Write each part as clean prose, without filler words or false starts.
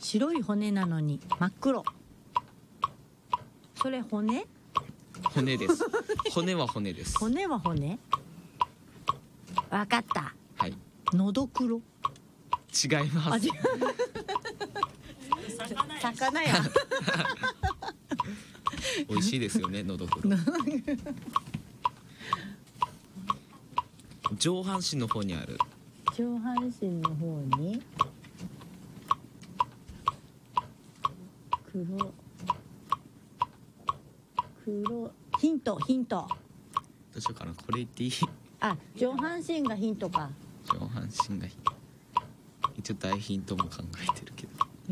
白い骨なのに真っ黒。それ骨？ 骨です。骨は骨です。 骨は骨？わかった。 はい。 のどくろ。 違います。 魚や。 美味しいですよね、のどくろ。上半身の方にある。 上半身の方に黒。ヒント。 どうしようかな、これ言っていい？ あ、上半身がヒントか。 上半身がヒント。一応大ヒントも考えてるけど。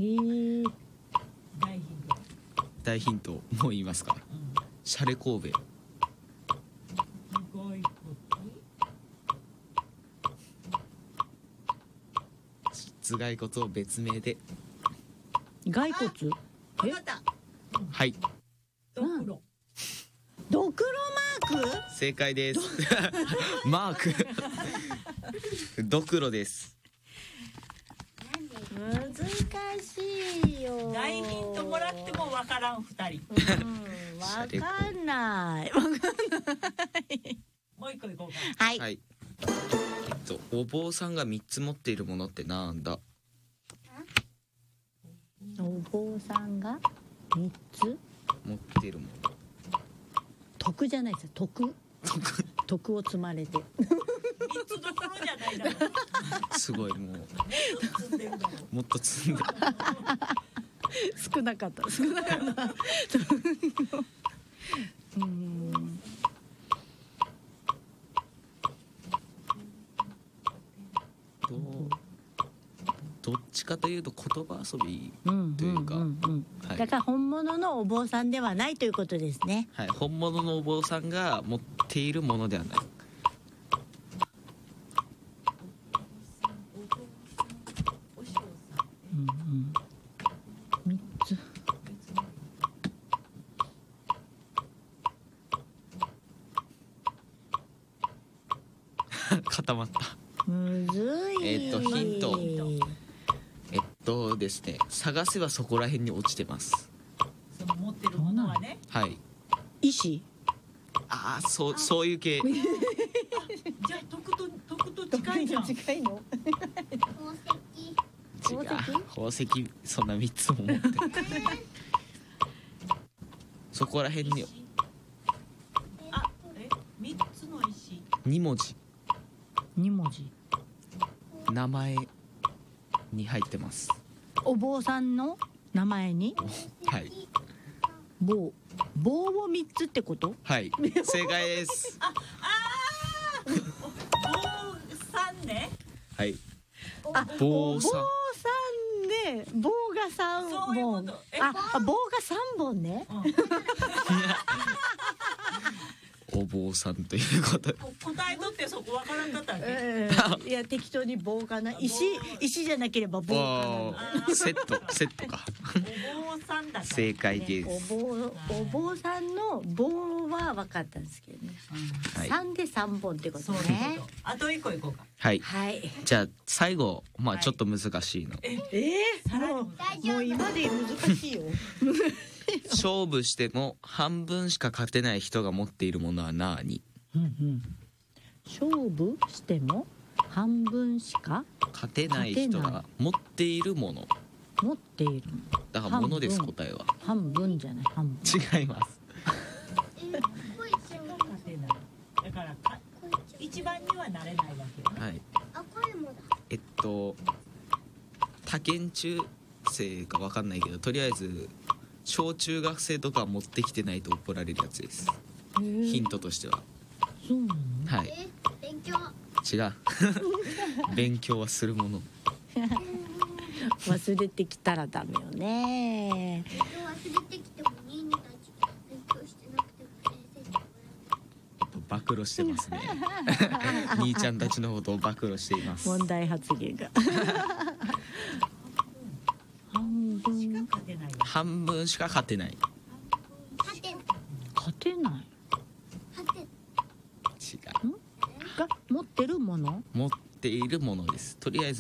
大ヒントもう言いますか。シャレ神戸。頭蓋骨を別名で。 骸骨？ 分かった。 はい。 ドクロマーク？ 正解です。マーク。ドクロです。 難しいよ。 大ヒントもらってもわからん二人。 わかんない。 もう一個いこうか。 はい。 はい。お坊さんが3つ持っているものってなんだ？ お坊さんが3つ持っているもの。 徳じゃないですよ。徳を積まれて。 3つどころじゃないだろう。 すごい、もう積んでるだろう。 もっと積んで。 少なかった。 どっちかというと言葉遊びというか、 だから本物のお坊さんではないということですね。 はい、本物のお坊さんが持っているものではない。 3つ。 固まった。 むずい。 ヒント。ですね、探せばそこら辺に落ちてます。 その持ってるものはね。 はい。 石？ ああ、そういう系。 じゃあ徳と近いじゃん。 近いの？ 宝石そんな3つも持ってる。そこら辺に。 3つの石。 2文字。 2文字。 名前に入ってます。 お坊さんの名前に？ はい。 棒を3つってこと？ はい。正解です。 坊さんね。 はい。 坊さんで棒が3本。 そういうこと。 棒が3本ね。 お坊さんということ。 答えとってそこわからんかったわけ。 いや適当に棒かな。石じゃなければ棒かな。 セットか。 お坊さんだ。 正解です。 お坊さんの棒は分かったんですけどね。3で3本ってことね。 あと1個いこうか。 はい。 はい。 じゃあ最後、ちょっと難しいの。 もう今で難しいよ。 勝負しても半分しか勝てない人が持っているものは何？ 勝負しても半分しか勝てない人が持っているもの。 持っている。 だからものです、答えは。 半分じゃない。半分。 違います。 だから一番にはなれないわけよ。 はい。多県中生かわかんないけど、とりあえず小中学生とかは持ってきてないと怒られるやつです。ヒントとしては。 そうなの？ はい。 勉強。 違う。勉強はするもの。 忘れてきたらダメよね。 忘れてきてもニーニーたち勉強してなくても先生に暴露してますね。兄ちゃんたちのことを暴露しています。 問題発言が。 半分しか勝てない。 勝てない。 違う。 が持ってるもの？ 持っているものです。とりあえず